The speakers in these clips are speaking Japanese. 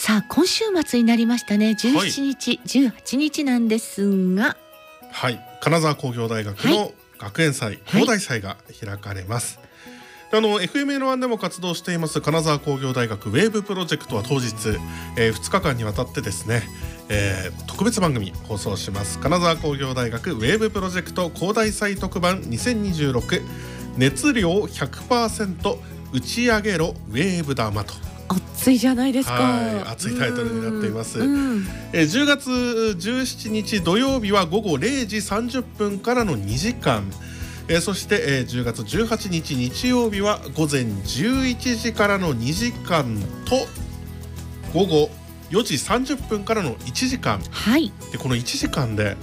さあ今週末になりましたね。17日、18日なんですが、 はい、金沢工業大学の学園祭、東大祭が開かれます。FMN1 でも活動しています金沢工業大学ウェーブプロジェクトは当日、2日間にわたってですね、特別番組放送します。金沢工業大学ウェーブプロジェクト工大祭特番2026熱量 100% 打ち上げろウェーブ玉と、 熱いじゃないですか。 熱いタイトルになっています。10月17日土曜日は午後0時30分からの2時間、そして、10月18日日曜日は午前11時からの2時間と午後4時30分からの1時間、 はい、 でこの1時間で、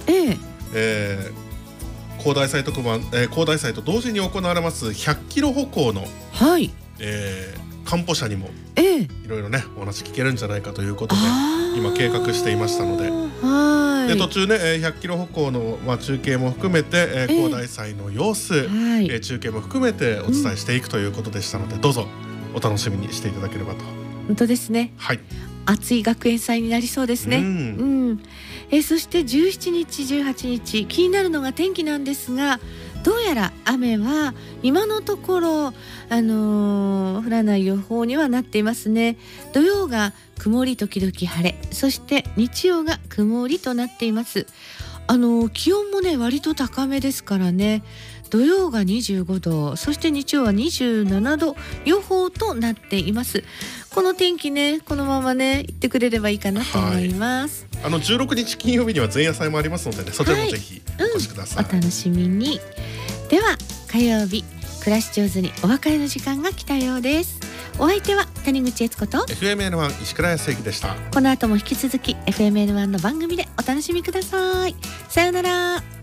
工大祭特番、工大祭と同時に行われます100キロ歩行の、はい、艦歩車にもいろいろねお話聞けるんじゃないかということで今計画していましたので、で途中ね100キロ歩行の、中継も含めて、工大祭の様子、中継も含めてお伝えしていくということでしたので、どうぞお楽しみにしていただければと。 本当ですね、はい、熱い学園祭になりそうですね。そして17日18日気になるのが天気なんですが、どうやら雨は今のところ、降らない予報にはなっていますね。土曜が曇り時々晴れ、そして日曜が曇りとなっています。気温もね割と高めですからね。土曜が25度、そして日曜は27度予報となっています。この天気ねこのままね行ってくれればいいかなと思います。 16日金曜日には前夜祭もありますのでね、そちらもぜひお越しください。 お楽しみに。では火曜日暮らし上手にお別れの時間が来たようです。お相手は谷口悦子と FMN1 石倉康之でした。 この後も引き続き FMN1 の番組でお楽しみください。さようなら。